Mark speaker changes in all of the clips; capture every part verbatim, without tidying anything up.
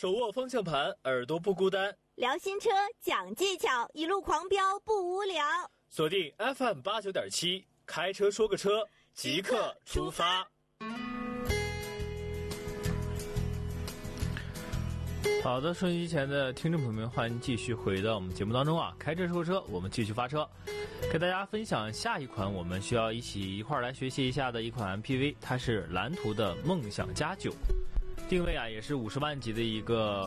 Speaker 1: 手握方向盘，耳朵不孤单。
Speaker 2: 聊新车，讲技巧，一路狂飙不无聊。
Speaker 1: 锁定 F M 八九点七，开车说个车，即刻出发。
Speaker 3: 好的，收音机前的听众朋友们，欢迎继续回到我们节目当中啊！开车说车，我们继续发车，给大家分享下一款我们需要一起一块来学习一下的一款 M P V， 它是蓝图的梦想家九，定位啊也是五十万级的一个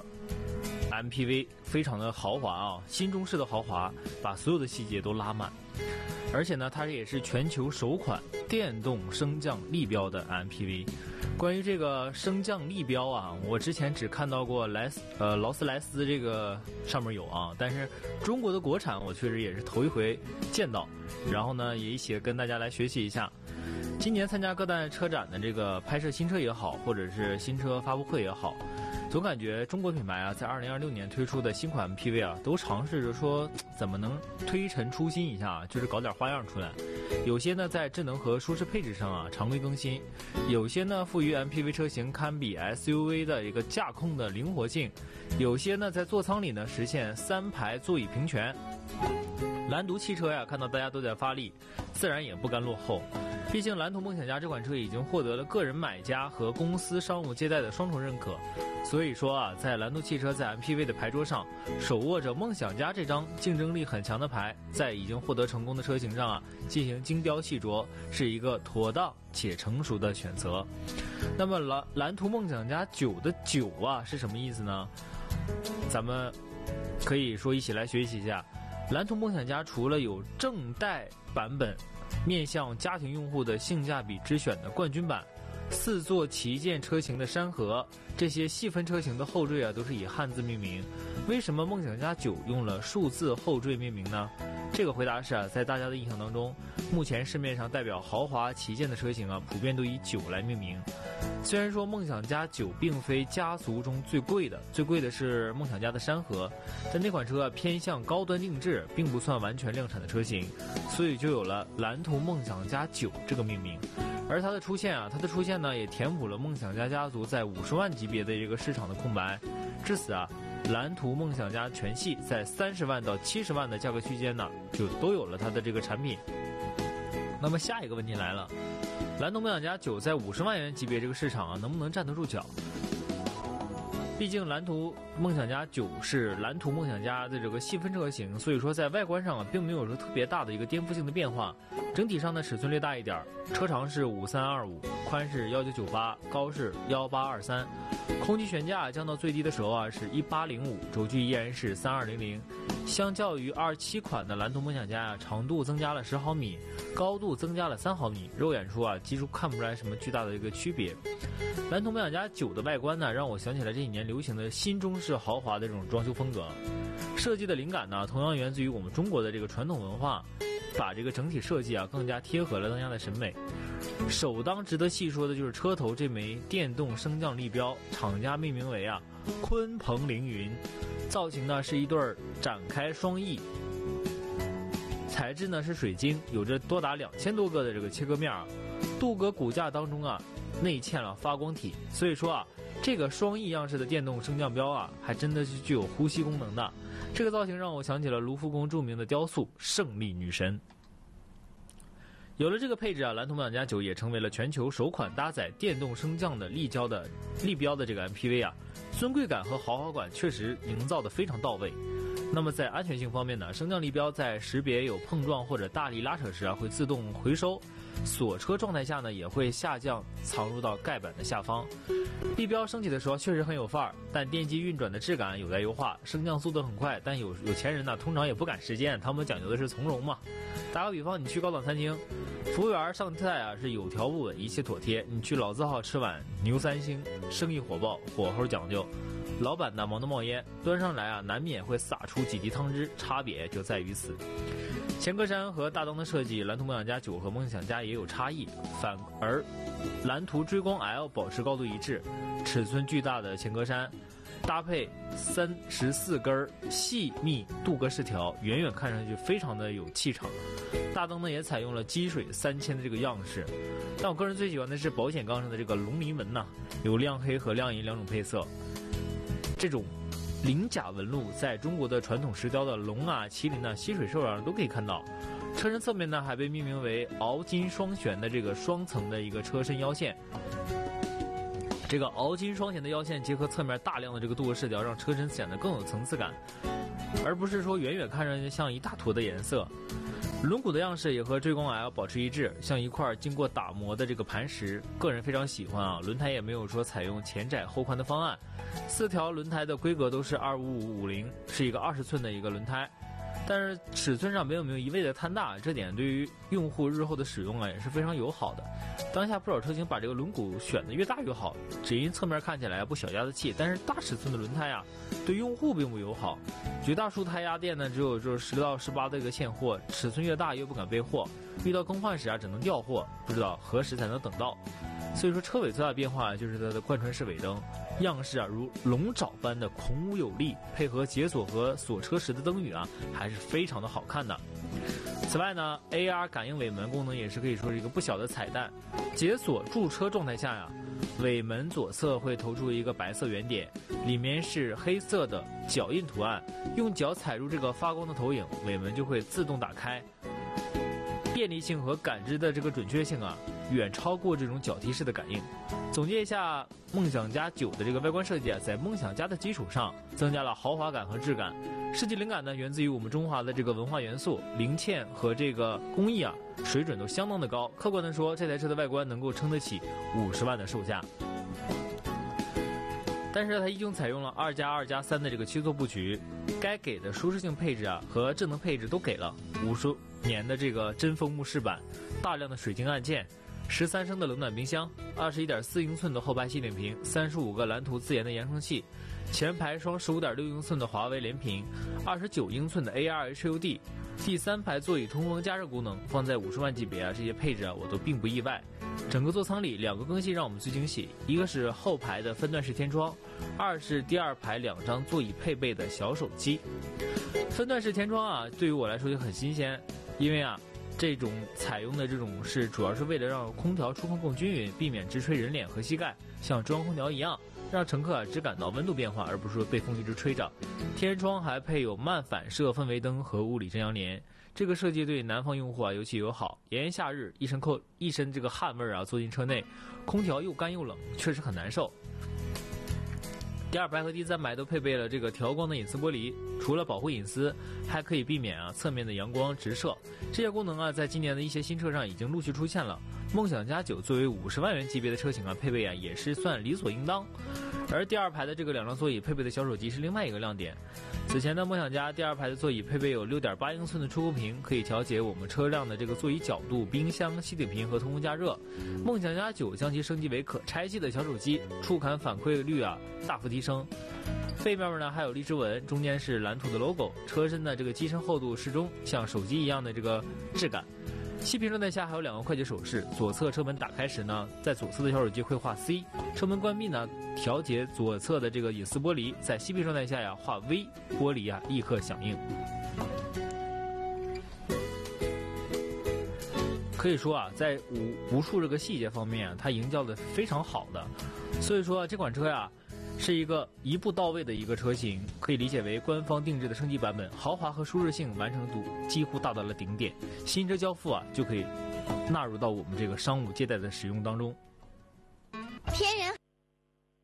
Speaker 3: M P V， 非常的豪华啊，新中式的豪华，把所有的细节都拉满，而且呢，它也是全球首款电动升降立标的 M P V。关于这个升降立标啊，我之前只看到过莱斯呃劳斯莱斯这个上面有啊，但是中国的国产我确实也是头一回见到，然后呢也一起跟大家来学习一下。今年参加各大车展的这个拍摄新车也好，或者是新车发布会也好，总感觉中国品牌啊，在二零二六年推出的新款 M P V 啊，都尝试着说怎么能推陈出新一下，就是搞点花样出来。有些呢在智能和舒适配置上啊常规更新，有些呢赋予 M P V 车型堪比 S U V 的一个驾控的灵活性，有些呢在座舱里呢实现三排座椅平权。蓝图汽车呀，看到大家都在发力，自然也不甘落后。毕竟蓝图梦想家这款车已经获得了个人买家和公司商务接待的双重认可，所以说啊，在蓝图汽车在 M P V 的牌桌上手握着梦想家这张竞争力很强的牌，在已经获得成功的车型上啊进行精雕细琢，是一个妥当且成熟的选择。那么蓝蓝图梦想家九的九啊是什么意思呢？咱们可以说一起来学习一下。蓝图梦想家除了有正代版本面向家庭用户的性价比之选的冠军版，四座旗舰车型的山河，这些细分车型的后缀啊都是以汉字命名。为什么梦想家九用了数字后缀命名呢？这个回答是啊，在大家的印象当中，目前市面上代表豪华旗舰的车型啊，普遍都以九来命名。虽然说梦想家九并非家族中最贵的，最贵的是梦想家的山河，但那款车啊偏向高端定制，并不算完全量产的车型，所以就有了蓝图梦想家九这个命名。而它的出现啊，它的出现呢，也填补了梦想家家族在五十万级别的这个市场的空白。至此啊，蓝图梦想家全系在三十万到七十万的价格区间呢，就都有了它的这个产品。那么下一个问题来了，蓝图梦想家九在五十万元级别这个市场啊，能不能站得住脚？毕竟蓝图梦想家九是蓝图梦想家的这个细分车型，所以说在外观上啊，并没有说特别大的一个颠覆性的变化。整体上的尺寸略大一点，车长是五三二五，宽是一九九八，高是一八二三，空气悬架降到最低的时候啊是一八零五，轴距依然是三二零零。相较于二七款的蓝图梦想家啊，长度增加了十毫米，高度增加了三毫米，肉眼处啊几乎看不出来什么巨大的一个区别。蓝图梦想家九的外观呢，让我想起来这几年流行的新中式豪华的这种装修风格。设计的灵感呢，同样源自于我们中国的这个传统文化，把这个整体设计啊更加贴合了当下的审美。首当值得细说的就是车头这枚电动升降立标，厂家命名为啊鲲鹏凌云，造型呢是一对展开双翼，材质呢是水晶，有着多达两千多个的这个切割面啊，镀铬骨架当中啊内嵌了发光体，所以说啊，这个双翼样式的电动升降标啊，还真的是具有呼吸功能的。这个造型让我想起了卢浮宫著名的雕塑胜利女神。有了这个配置啊，蓝图梦想家九也成为了全球首款搭载电动升降的立交的立标的这个 M P V 啊，尊贵感和豪华感确实营造得非常到位。那么在安全性方面呢，升降立标在识别有碰撞或者大力拉扯时啊，会自动回收，锁车状态下呢也会下降藏入到盖板的下方。立标升起的时候确实很有范儿，但电机运转的质感有待优化，升降速度很快，但有有钱人呢通常也不赶时间，他们讲究的是从容嘛。打个比方，你去高档餐厅，服务员上菜啊是有条不紊，一切妥帖，你去老字号吃碗牛三星，生意火爆，火候讲究，老板呢忙得冒烟，端上来啊难免会洒出几滴汤汁，差别就在于此。前格栅和大灯的设计，蓝图梦想家九和梦想家也有差异，反而蓝图追光 L 保持高度一致，尺寸巨大的前格栅搭配三十四根细密镀铬饰条，远远看上去非常的有气场。大灯呢也采用了积水三千的这个样式，但我个人最喜欢的是保险杠上的这个龙鳞纹呐、啊，有亮黑和亮银两种配色。 这种鳞甲纹路在中国的传统石雕的龙啊、麒麟啊、吸水兽啊都可以看到。车身侧面呢还被命名为熬金双旋的这个双层的一个车身腰线。这个熬金双旋的腰线结合侧面大量的这个镀铬饰条，让车身显得更有层次感，而不是说远远看上去像一大坨的颜色。轮毂的样式也和追光 L 保持一致，像一块经过打磨的这个磐石，个人非常喜欢啊。轮胎也没有说采用前窄后宽的方案，四条轮胎的规格都是二五五五零，是一个二十寸的一个轮胎。但是尺寸上没有没有一味的贪大，这点对于用户日后的使用啊也是非常友好的。当下不少车型把这个轮毂选得越大越好，只因侧面看起来不小家子气，但是大尺寸的轮胎啊对用户并不友好。绝大数胎压店呢只有就是十六到十八的一个现货，尺寸越大越不敢备货，遇到更换时啊只能调货，不知道何时才能等到。所以说车尾最大的变化就是它的贯穿式尾灯，样式啊如龙爪般的孔武有力，配合解锁和锁车时的灯语啊还是非常的好看的。此外呢 A R 感应尾门功能也是可以说是一个不小的彩蛋。解锁驻车状态下呀，尾门左侧会投出一个白色圆点，里面是黑色的脚印图案，用脚踩入这个发光的投影，尾门就会自动打开。便利性和感知的这个准确性啊远超过这种脚踢式的感应。总结一下，梦想家九的这个外观设计啊，在梦想家的基础上增加了豪华感和质感。设计灵感呢，源自于我们中华的这个文化元素，零件和这个工艺啊，水准都相当的高。客观的说，这台车的外观能够撑得起五十万的售价。但是它依旧采用了二加二加三的这个七座布局，该给的舒适性配置啊和智能配置都给了。五十年的这个真风木饰板，大量的水晶按键，十三升的冷暖冰箱，二十一点四英寸的后排气顶屏，三十五个蓝图自研的扬声器，前排双十五点六英寸的华为连屏，二十九英寸的 A R H U D， 第三排座椅通风加热功能，放在五十万级别啊，这些配置啊我都并不意外。整个座舱里两个更新让我们最惊喜，一个是后排的分段式天窗，二是第二排两张座椅配备的小手机。分段式天窗啊，对于我来说就很新鲜，因为啊，这种采用的这种是主要是为了让空调出风更均匀，避免直吹人脸和膝盖，像中央空调一样，让乘客啊只感到温度变化，而不是说被风一直吹着。天窗还配有慢反射氛围灯和物理遮阳帘，这个设计对南方用户啊尤其友好。炎炎夏日，一身扣一身这个汗味啊，坐进车内，空调又干又冷，确实很难受。第二排和第三排都配备了这个调光的隐私玻璃，除了保护隐私，还可以避免啊侧面的阳光直射。这些功能啊，在今年的一些新车上已经陆续出现了。梦想家九作为五十万元级别的车型啊，配备啊也是算理所应当。而第二排的这个两张座椅配备的小手机是另外一个亮点。此前的梦想家第二排的座椅配备有 六点八英寸的触控屏，可以调节我们车辆的这个座椅角度、冰箱、吸顶屏和通风加热。梦想家九将其升级为可拆卸的小手机，触感反馈率啊大幅提升。背面呢还有荔枝纹，中间是蓝图的 logo， 车身的这个机身厚度适中，像手机一样的这个质感。气屏状态下还有两个快捷手势，左侧车门打开时呢，在左侧的小手机会画 C， 车门关闭呢调节左侧的这个隐私玻璃，在熄闭状态下呀画 V， 玻璃啊立刻响应。可以说啊，在无无数这个细节方面啊，它营造的非常好的，所以说这款车呀是一个一步到位的一个车型，可以理解为官方定制的升级版本，豪华和舒适性完成度几乎达到了顶点。新车交付啊，就可以纳入到我们这个商务接待的使用当中。